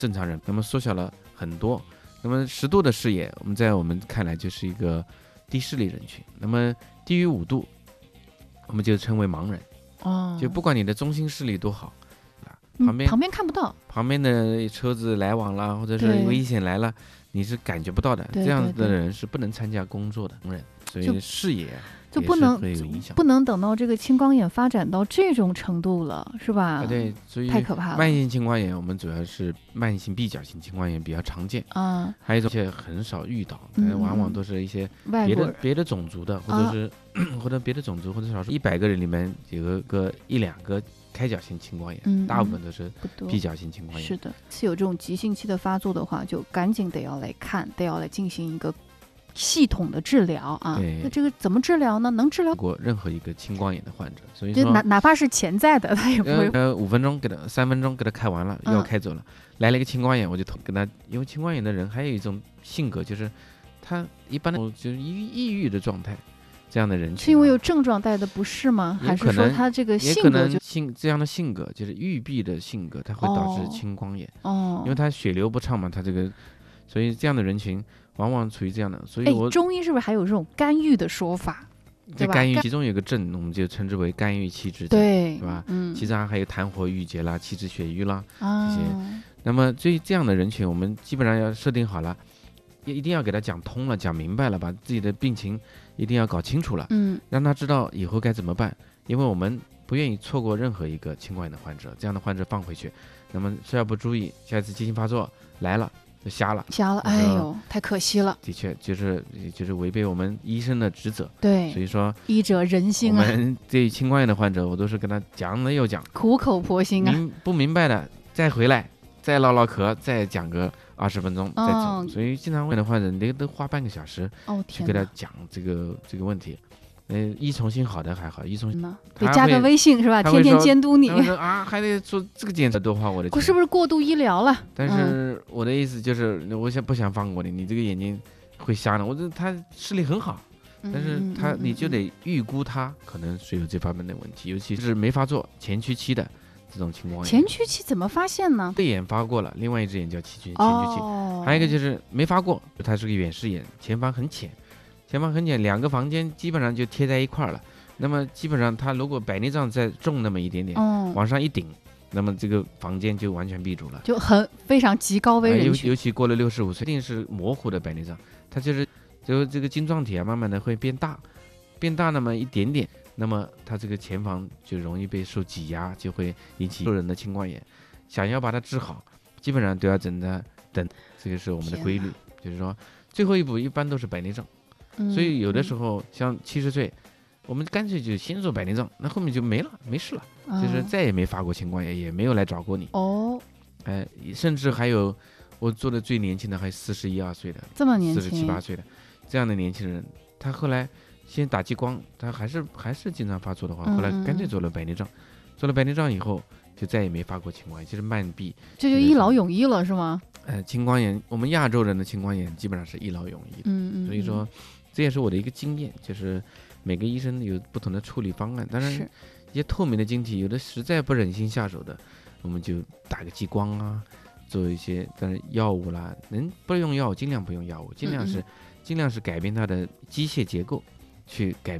正常人，那么缩小了很多。那么10度的视野，在我们看来就是一个低视力人群。那么低于5度，我们就称为盲人。就不管你的中心视力多好，旁边看不到， 旁边的车子来往啦，或者是危险来了，你是感觉不到的。这样子的人是不能参加工作的盲人，所以视野就不能会有影响， 不能等到这个青光眼发展到这种程度了，是吧？ 对，所以太可怕了。 慢性青光眼我们主要是慢性闭角性青光眼比较常见啊，还有一种且很少遇到，往往都是一些别的种族的，或者是或者别的种族或者少数100个人里面有个1-2个开角性青光眼，大部分都是闭角性青光眼。 是的，是有这种急性期的发作的话，就赶紧得要来看，得要来进行一个系统的治疗啊。那这个怎么治疗呢？能治疗过任何一个青光眼的患者，所以说哪怕是潜在的，他也不会 5分钟3分钟给他开完了，药开走了，来了一个青光眼，我就跟他，因为青光眼的人还有一种性格，就是他一般的就是抑郁的状态，这样的人群是因为有症状带的不适吗？还是说他这个性格这样的性格就是郁闭的性格，它会导致青光眼因为他血流不畅嘛，他这个，所以这样的人群往往处于这样的，所以中医是不是还有这种肝郁的说法？ 在肝郁其中有个症，我们就称之为肝郁气滞症，对吧？其实还有痰火郁结啦、气滞血瘀啦这些。那么这样的人群，我们基本上要设定好了，一定要给他讲通了、讲明白了，把自己的病情一定要搞清楚了，让他知道以后该怎么办。因为我们不愿意错过任何一个青光眼的患者，这样的患者放回去，那么只要不注意，下一次急性发作来了。就瞎了， 哎呦，太可惜了。 的确，就是违背我们医生的职责。 对， 所以说医者仁心啊。 我们对青光眼的患者，我都是跟他讲了又讲， 苦口婆心啊。 不明白的再回来，再唠嗑，再讲个20分钟再走。所以经常问的患者，你都花半个小时去给他讲这个问题。依从性好的还好，依从性得加个微信是吧？天天监督你。 他会说啊，还得做这个检测多花我的钱。 是不是过度医疗了？ 但是我的意思就是，我不想放过你，你这个眼睛会瞎呢。他视力很好，但是你就得预估他可能是有这方面的问题，尤其是没发作前驱期的这种情况。 前驱期怎么发现呢？ 对眼发过了，另外一只眼叫前驱期，还有一个就是没发过，它是个远视眼，前方很浅。2个房间基本上就贴在一块了。那么基本上他如果白内障再重那么一点点，往上一顶，那么这个房间就完全闭住了， 就非常极高危人群。 尤其过了65岁，一定是模糊的白内障，它就这个晶状体慢慢的会变大那么一点点，那么它这个前方就容易被受挤压，就会引起诱人的青光眼。想要把它治好，基本上都要等，这个是我们的规律，就是说最后一步一般都是白内障。所以有的时候像70岁，我们干脆就先做白内障，那后面就没事了，就是再也没发过青光眼，也没有来找过你。甚至还有我做的最年轻的还41、2岁的， 这么年轻 ，47、8岁的这样的年轻人，他后来先打激光，他还是经常发作的话，后来干脆做了白内障，做了白内障以后就再也没发过青光眼，就是慢闭， 这就一劳永逸了是吗？ 青光眼，我们亚洲人的青光眼基本上是一劳永逸的，所以说这也是我的一个经验，就是每个医生有不同的处理方案。当然，一些透明的晶体，有的实在不忍心下手的，我们就打个激光啊，做一些，但是药物啦，能不用药物尽量不用药物，尽量是改变它的机械结构，去改变。